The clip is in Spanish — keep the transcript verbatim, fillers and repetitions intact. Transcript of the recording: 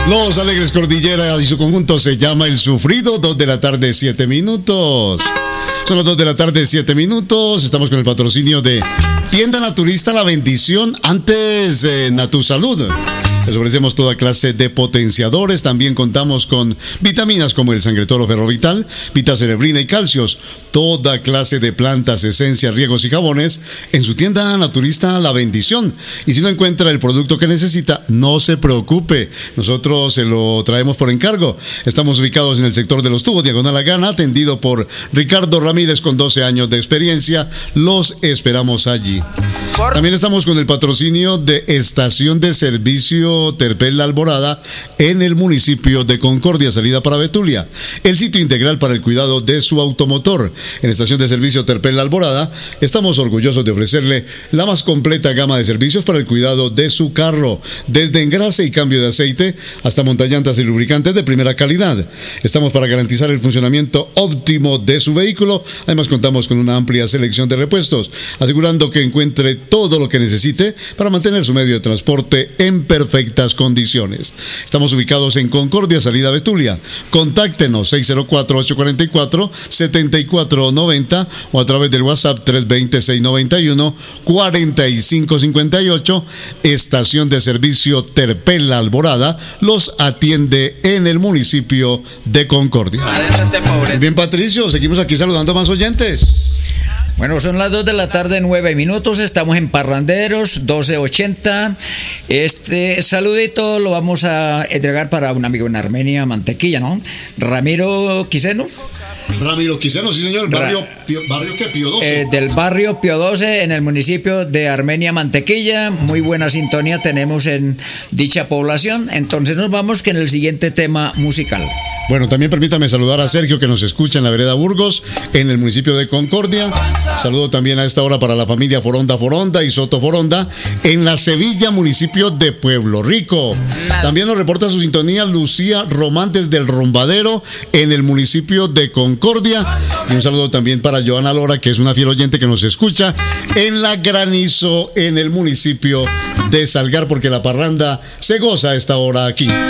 Los Alegres Cordillera y su conjunto se llama El Sufrido. Dos de la tarde, siete minutos. Son las dos de la tarde, siete minutos. Estamos con el patrocinio de Tienda Naturista La Bendición, antes de Natusalud. Les ofrecemos toda clase de potenciadores. También contamos con vitaminas como el Sangretoro Ferrovital, Vitacerebrina y calcios. Toda clase de plantas, esencias, riegos y jabones en su tienda naturista La Bendición. Y si no encuentra el producto que necesita, no se preocupe. Nosotros se lo traemos por encargo. Estamos ubicados en el sector de los tubos, diagonal a Gana, atendido por Ricardo Ramírez con doce años de experiencia. Los esperamos allí. También estamos con el patrocinio de Estación de Servicio Terpel La Alborada en el municipio de Concordia, salida para Betulia. El sitio integral para el cuidado de su automotor. En Estación de Servicio Terpel La Alborada estamos orgullosos de ofrecerle la más completa gama de servicios para el cuidado de su carro, desde engrase y cambio de aceite hasta montallantas y lubricantes de primera calidad. Estamos para garantizar el funcionamiento óptimo de su vehículo. Además contamos con una amplia selección de repuestos, asegurando que encuentre todo lo que necesite para mantener su medio de transporte en perfectas condiciones. Estamos ubicados en Concordia, salida Betulia. Contáctenos seis cero cuatro, ocho cuatro cuatro, siete cuatro nueve cero o a través del WhatsApp tres dos cero, seis nueve uno, cuatro cinco cinco ocho. Estación de Servicio Terpel La Alborada los atiende en el municipio de Concordia. Bien, Patricio, seguimos aquí saludando a más oyentes. Bueno, son las dos de la tarde, nueve minutos. Estamos en Parranderos, doce ochenta. Este saludito lo vamos a entregar para un amigo en Armenia, Mantequilla, ¿no? Ramiro Quiseno. Ramiro Quiseno, sí señor. ¿Barrio, Pío, barrio qué? Pío doce? Eh, del barrio Pío doce, en el municipio de Armenia, Mantequilla. Muy buena sintonía tenemos en dicha población. Entonces nos vamos con el siguiente tema musical. Bueno, también permítame saludar a Sergio, que nos escucha en la vereda Burgos, en el municipio de Concordia. Saludo también a esta hora para la familia Foronda Foronda y Soto Foronda, en la Sevilla, municipio de Pueblo Rico. También nos reporta su sintonía Lucía Román desde el Rombadero, en el municipio de Concordia. Y un saludo también para Joana Lora, que es una fiel oyente que nos escucha en la Granizo, en el municipio de Salgar, porque la parranda se goza a esta hora aquí.